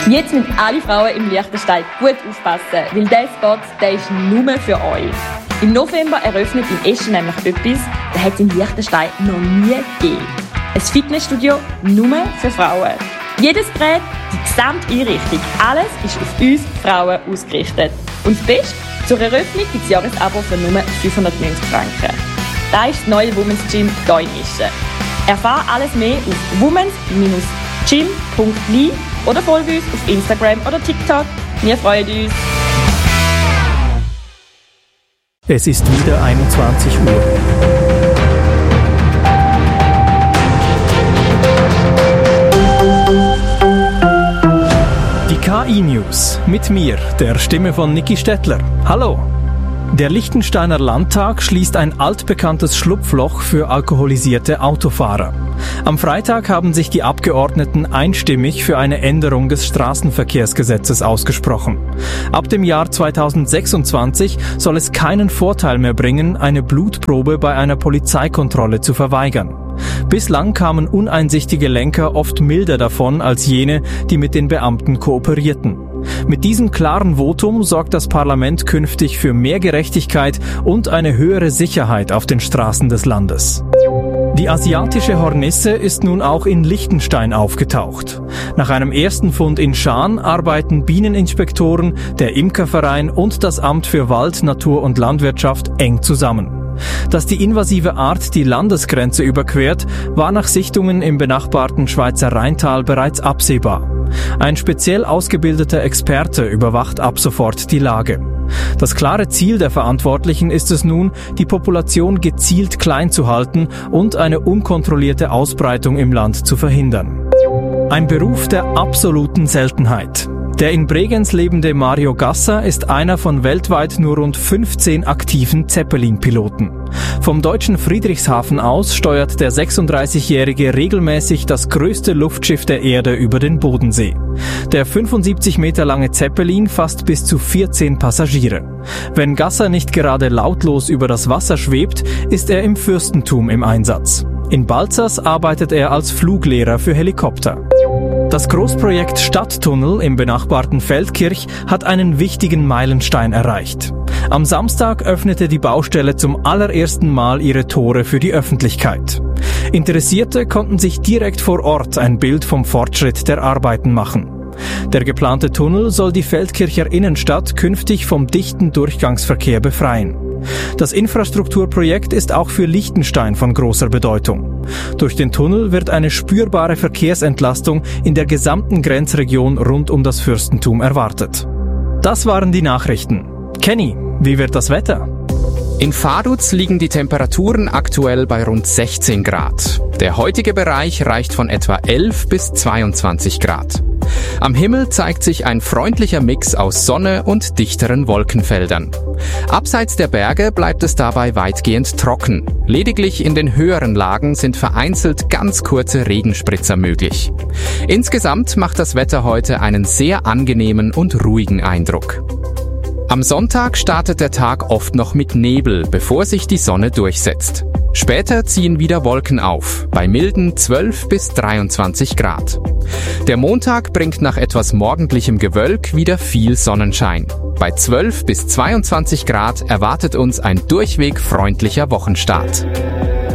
Jetzt müssen alle Frauen im Liechtenstein gut aufpassen, weil dieser Spot, der ist nur für euch. Im November eröffnet in Eschen nämlich etwas, das hat es in Liechtenstein noch nie gegeben. Ein Fitnessstudio nur für Frauen. Jedes Gerät, die gesamte Einrichtung, alles ist auf uns Frauen ausgerichtet. Und das Beste, zur Eröffnung gibt es Jahresabo für nur 590 Franken. Das ist das neue Women's Gym hier in Eschen. Erfahre alles mehr auf womens-gym.li oder folge uns auf Instagram oder TikTok. Wir freuen uns. Es ist wieder 21 Uhr. Die KI-News mit mir, der Stimme von Niki Stettler. Hallo! Der Liechtensteiner Landtag schließt ein altbekanntes Schlupfloch für alkoholisierte Autofahrer. Am Freitag haben sich die Abgeordneten einstimmig für eine Änderung des Straßenverkehrsgesetzes ausgesprochen. Ab dem Jahr 2026 soll es keinen Vorteil mehr bringen, eine Blutprobe bei einer Polizeikontrolle zu verweigern. Bislang kamen uneinsichtige Lenker oft milder davon als jene, die mit den Beamten kooperierten. Mit diesem klaren Votum sorgt das Parlament künftig für mehr Gerechtigkeit und eine höhere Sicherheit auf den Straßen des Landes. Die asiatische Hornisse ist nun auch in Liechtenstein aufgetaucht. Nach einem ersten Fund in Schaan arbeiten Bieneninspektoren, der Imkerverein und das Amt für Wald, Natur und Landwirtschaft eng zusammen. Dass die invasive Art die Landesgrenze überquert, war nach Sichtungen im benachbarten Schweizer Rheintal bereits absehbar. Ein speziell ausgebildeter Experte überwacht ab sofort die Lage. Das klare Ziel der Verantwortlichen ist es nun, die Population gezielt klein zu halten und eine unkontrollierte Ausbreitung im Land zu verhindern. Ein Beruf der absoluten Seltenheit. Der in Bregenz lebende Mario Gasser ist einer von weltweit nur rund 15 aktiven Zeppelin-Piloten. Vom deutschen Friedrichshafen aus steuert der 36-Jährige regelmäßig das größte Luftschiff der Erde über den Bodensee. Der 75 Meter lange Zeppelin fasst bis zu 14 Passagiere. Wenn Gasser nicht gerade lautlos über das Wasser schwebt, ist er im Fürstentum im Einsatz. In Balzers arbeitet er als Fluglehrer für Helikopter. Das Großprojekt Stadttunnel im benachbarten Feldkirch hat einen wichtigen Meilenstein erreicht. Am Samstag öffnete die Baustelle zum allerersten Mal ihre Tore für die Öffentlichkeit. Interessierte konnten sich direkt vor Ort ein Bild vom Fortschritt der Arbeiten machen. Der geplante Tunnel soll die Feldkircher Innenstadt künftig vom dichten Durchgangsverkehr befreien. Das Infrastrukturprojekt ist auch für Liechtenstein von großer Bedeutung. Durch den Tunnel wird eine spürbare Verkehrsentlastung in der gesamten Grenzregion rund um das Fürstentum erwartet. Das waren die Nachrichten. Kenny, wie wird das Wetter? In Vaduz liegen die Temperaturen aktuell bei rund 16 Grad. Der heutige Bereich reicht von etwa 11 bis 22 Grad. Am Himmel zeigt sich ein freundlicher Mix aus Sonne und dichteren Wolkenfeldern. Abseits der Berge bleibt es dabei weitgehend trocken. Lediglich in den höheren Lagen sind vereinzelt ganz kurze Regenspritzer möglich. Insgesamt macht das Wetter heute einen sehr angenehmen und ruhigen Eindruck. Am Sonntag startet der Tag oft noch mit Nebel, bevor sich die Sonne durchsetzt. Später ziehen wieder Wolken auf, bei milden 12 bis 23 Grad. Der Montag bringt nach etwas morgendlichem Gewölk wieder viel Sonnenschein. Bei 12 bis 22 Grad erwartet uns ein durchweg freundlicher Wochenstart.